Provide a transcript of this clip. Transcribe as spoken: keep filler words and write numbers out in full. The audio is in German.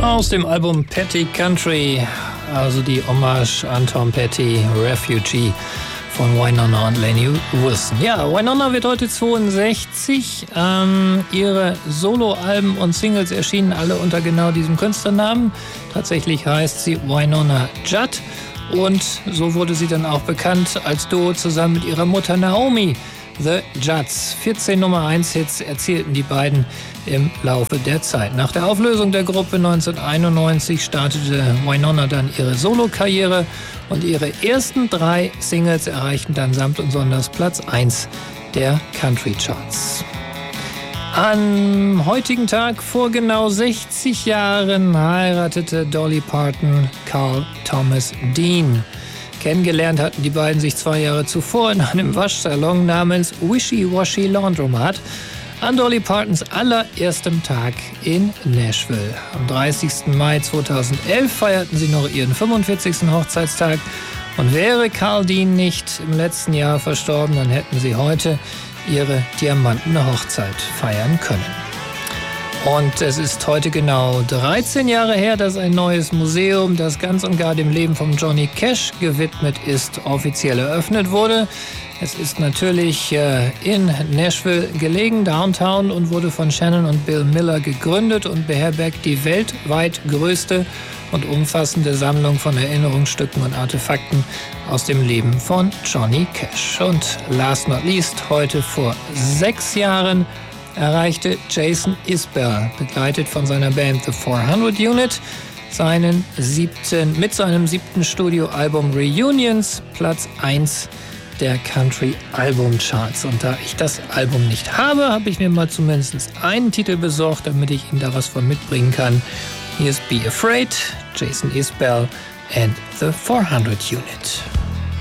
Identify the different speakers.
Speaker 1: Aus dem Album Petty Country, also die Hommage an Tom Petty, Refugee von Wynonna und Lainey Wilson. Ja, Wynonna wird heute zweiundsechzig. Ähm, ihre Soloalben und Singles erschienen alle unter genau diesem Künstlernamen. Tatsächlich heißt sie Wynonna Judd und so wurde sie dann auch bekannt als Duo zusammen mit ihrer Mutter Naomi. The Judds. vierzehn Nummer eins Hits erzielten die beiden im Laufe der Zeit. Nach der Auflösung der Gruppe neunzehnhunderteinundneunzig startete Wynonna dann ihre Solokarriere und ihre ersten drei Singles erreichten dann samt und sonders Platz eins der Country Charts. Am heutigen Tag vor genau sechzig Jahren heiratete Dolly Parton Carl Thomas Dean. Kennengelernt hatten die beiden sich zwei Jahre zuvor in einem Waschsalon namens Wishy Washy Laundromat an Dolly Partons allererstem Tag in Nashville. Am dreißigsten Mai zweitausendelf feierten sie noch ihren fünfundvierzigsten Hochzeitstag und wäre Carl Dean nicht im letzten Jahr verstorben, dann hätten sie heute ihre diamantene Hochzeit feiern können. Und es ist heute genau dreizehn Jahre her, dass ein neues Museum, das ganz und gar dem Leben von Johnny Cash gewidmet ist, offiziell eröffnet wurde. Es ist natürlich äh, in Nashville gelegen, Downtown, und wurde von Shannon und Bill Miller gegründet und beherbergt die weltweit größte und umfassende Sammlung von Erinnerungsstücken und Artefakten aus dem Leben von Johnny Cash. Und last not least, heute vor sechs Jahren erreichte Jason Isbell, begleitet von seiner Band The vierhundert Unit, seinen siebten, mit seinem siebten Studioalbum Reunions Platz eins der Country Album Charts. Und da ich das Album nicht habe, habe ich mir mal zumindest einen Titel besorgt, damit ich Ihnen da was von mitbringen kann. Hier ist Be Afraid, Jason Isbell and The vierhundert Unit.